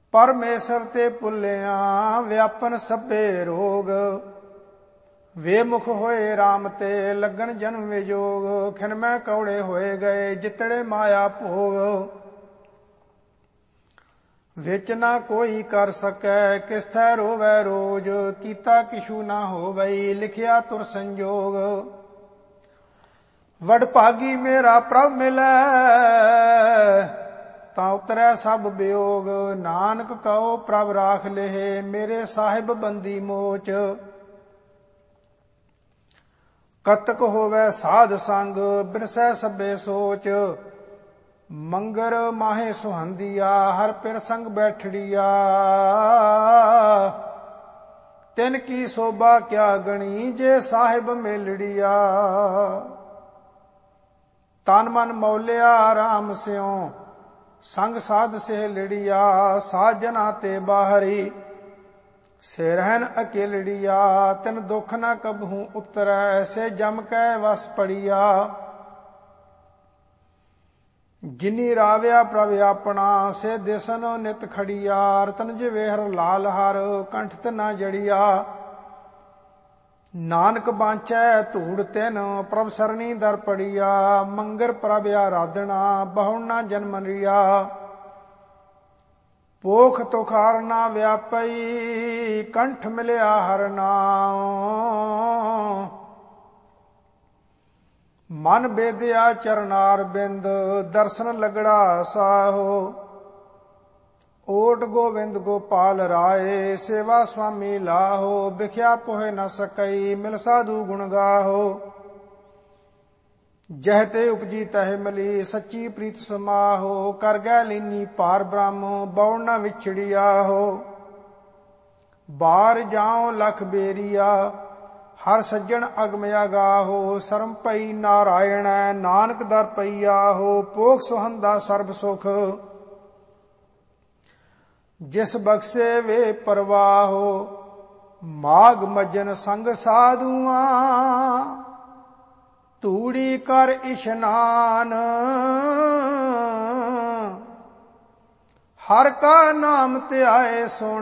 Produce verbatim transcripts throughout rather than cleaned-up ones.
परमेश्वर ते भुलिया व्यापन सभे रोग। वे मुख होए राम ते लगन जन्म विजोग। खिनमै कौड़े होए गए जितड़े माया भोग। विच ना कोई कर सकै किसथै रोवै रोज। कीता किशु ना होवई लिखिया तुर संजोग। वडभागी मेरा प्रभ मिलै ਤਾਂ ਉਤਰੈ ਸਭ ਵਿਯੋਗ। ਨਾਨਕ ਕਹੋ ਪ੍ਰਭ ਰਾਖ ਲੇਹਿ ਮੇਰੇ ਸਾਹਿਬ ਬੰਦੀ ਮੋਚ। ਕਤਕ ਹੋਵੈ ਸਾਧ ਸੰਗ ਬਿਰਸੈ ਸਭੇ ਸੋਚ। ਮੰਗਰ ਮਾਹੇ ਸੁਹੰਦੀਆ ਹਰ ਪਿਰ ਸੰਗ ਬੈਠੜੀਆ। ਤਿਨ ਕੀ ਸੋਭਾ ਕਿਆ ਗਣੀ ਜੇ ਸਾਹਿਬ ਮੇਲੜੀਆ। ਤਨ ਮਨ ਮੌਲਿਆ ਰਾਮ ਸਿਉ संग साध से लड़िया। साजना ते बाहरी से रहन अकेलड़िया। तिन दुख न कबहू उतरै से जम कै वस पड़िया। जिनी राव्या प्रभ अपना से दिसन नित खड़िया। रतन जिवेहर लाल हर कंठ न जड़िया। नानक बांचै धूड़ तिन प्रभ सरणी दर पड़िया। मंगर प्रभ आराधना बहु न जन्म रिया। पोख तुखार ना व्यापई कंठ मिलिया हर नाम। मन बेदिया चरनार बिंद दर्शन लगड़ा साहो। ओट गोविंद गोपाल राय सेवा स्वामी लाहो। बिख्या पोहे न सकई मिल साधु गुण गाहो। जहते उपजी तह मिली सच्ची प्रीत समाहो। कर गै लीनी पार ब्रह्म बौड़ न विछड़िया हो। बार जाओ लख बेरिया हर सज्जन अगम अगाहो। सरम पई नारायण नानक दर पईया हो। पोख सुहंदा सर्ब सुख जिस बख्शे वे परवाहो। माघ मज्जन संग साधुआ तूड़ी कर इशनान। हर का नाम त्याए सुन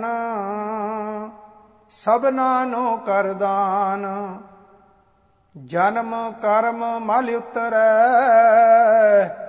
सबना नो कर दान। जन्म कर्म मल उतरै